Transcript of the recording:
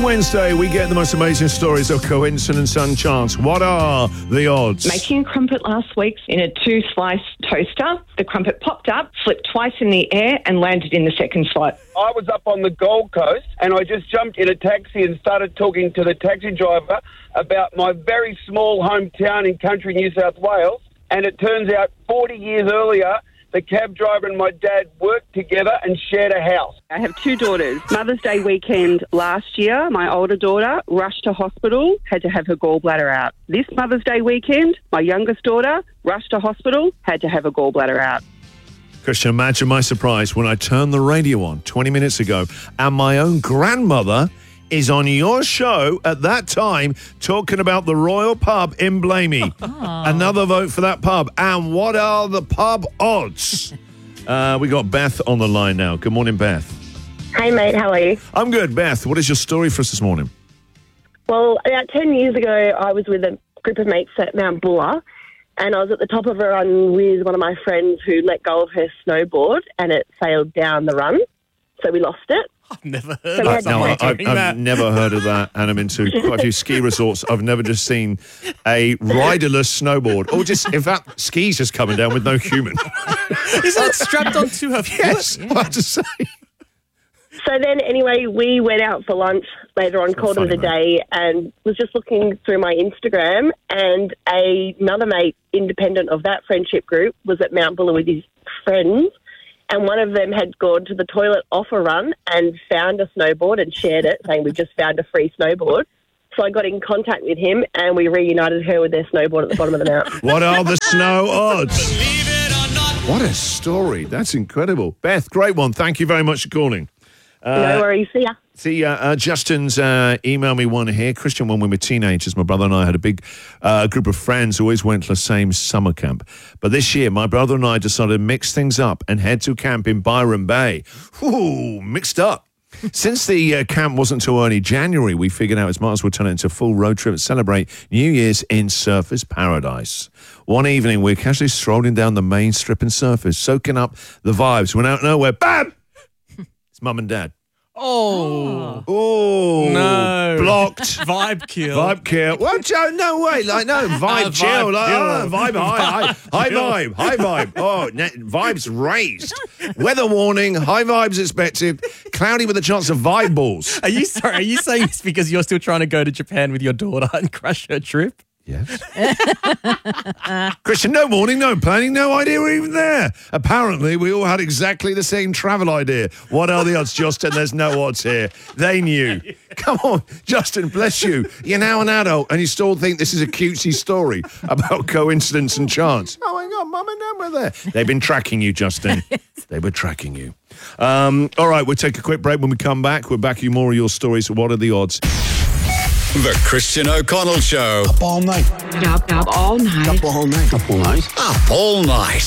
Wednesday, we get the most amazing stories of coincidence and chance. What are the odds? Making a crumpet last week in a 2-slice toaster. The crumpet popped up, flipped twice in the air and landed in the second slot. I was up on the Gold Coast and I just jumped in a taxi and started talking to the taxi driver about my very small hometown in country New South Wales. And it turns out 40 years earlier, the cab driver and my dad worked together and shared a house. I have 2 daughters. Mother's Day weekend last year, my older daughter rushed to hospital, had to have her gallbladder out. This Mother's Day weekend, my youngest daughter rushed to hospital, had to have her gallbladder out. Christian, imagine my surprise when I turned the radio on 20 minutes ago and my own grandmother is on your show at that time talking about the Royal Pub in Blamey. Another vote for that pub. And what are the pub odds? We got Beth on the line now. Good morning, Beth. Hey, mate, how are you? I'm good. Beth, what is your story for us this morning? Well, about 10 years ago, I was with a group of mates at Mount Buller, and I was at the top of a run with one of my friends who let go of her snowboard, and it sailed down the run, so we lost it. I've never heard of No, that. I've never heard of that, and I'm into quite a few ski resorts. I've never just seen a riderless snowboard, or just, in fact, skis just coming down with no human. Isn't it strapped onto her foot? Yes, I have to say. So then, anyway, we went out for lunch later on, called it a day, and was just looking through my Instagram, and another mate, independent of that friendship group, was at Mount Buller with his friends, and one of them had gone to the toilet off a run and found a snowboard and shared it, saying we just found a free snowboard. So I got in contact with him, and we reunited her with their snowboard at the bottom of the mountain. What are the snow odds? What a story. That's incredible. Beth, great one. Thank you very much for calling. No worries. See ya. See, Justin's emailed me one here. Christian, when we were teenagers, my brother and I had a big group of friends who always went to the same summer camp. But this year, my brother and I decided to mix things up and head to camp in Byron Bay. Ooh, mixed up. Since the camp wasn't until early January, we figured out it's might as well turn it into a full road trip to celebrate New Year's in Surfers Paradise. One evening, we were casually strolling down the main strip and surfers, soaking up the vibes. When out of nowhere, bam! It's Mum and Dad. Oh. Oh. No. Blocked. Vibe kill. Vibe kill. What, Joe? No way. Like, no. Vibe chill. Vibe high. High vibe. High vibe. Oh, vibes raised. Weather warning. High vibes expected. Cloudy with a chance of vibe balls. Are you saying this because you're still trying to go to Japan with your daughter and crash her trip? Yes. Christian, no warning, no planning, no idea we're even there. Apparently, we all had exactly the same travel idea. What are the odds, Justin? There's no odds here. They knew. Come on, Justin, bless you. You're now an adult and you still think this is a cutesy story about coincidence and chance. Oh, hang on, Mum and Dad were there. They've been tracking you, Justin. They were tracking you. All right, we'll take a quick break. When we come back, we'll back you more of your stories. What are the odds? The Christian O'Connell Show. Up all night. Up all night. Up all night. Up all night. Up all night.